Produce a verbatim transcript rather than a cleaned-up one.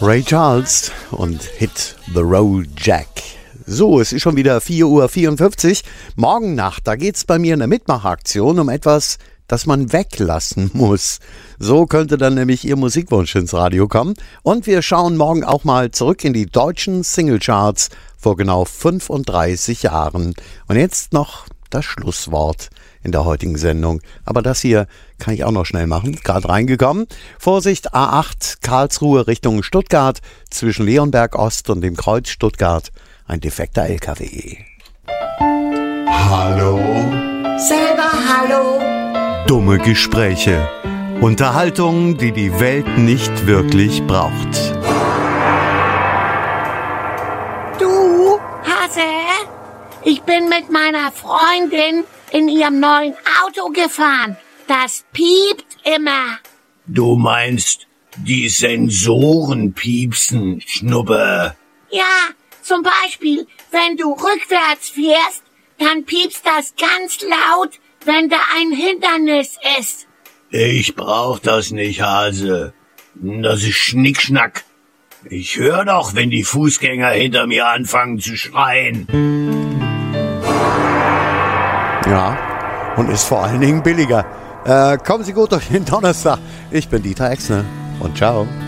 Ray Charles und Hit the Road Jack. So, es ist schon wieder vier Uhr vierundfünfzig. Morgen Nacht, da geht's bei mir in der Mitmachaktion um etwas, das man weglassen muss. So könnte dann nämlich Ihr Musikwunsch ins Radio kommen. Und wir schauen morgen auch mal zurück in die deutschen Singlecharts vor genau fünfunddreißig Jahren. Und jetzt noch das Schlusswort in der heutigen Sendung. Aber das hier kann ich auch noch schnell machen. Gerade reingekommen. Vorsicht, A acht, Karlsruhe Richtung Stuttgart, zwischen Leonberg Ost und dem Kreuz Stuttgart. Ein defekter L K W. Hallo? Selber hallo? Dumme Gespräche. Unterhaltung, die die Welt nicht wirklich braucht. Du, Hase? Ich bin mit meiner Freundin in ihrem neuen Auto gefahren. Das piept immer. Du meinst, die Sensoren piepsen, Schnuppe? Ja, zum Beispiel, wenn du rückwärts fährst, dann piepst das ganz laut, wenn da ein Hindernis ist. Ich brauch das nicht, Hase. Das ist Schnickschnack. Ich höre doch, wenn die Fußgänger hinter mir anfangen zu schreien. Ja, und ist vor allen Dingen billiger. Äh, kommen Sie gut durch den Donnerstag. Ich bin Dieter Exner und ciao.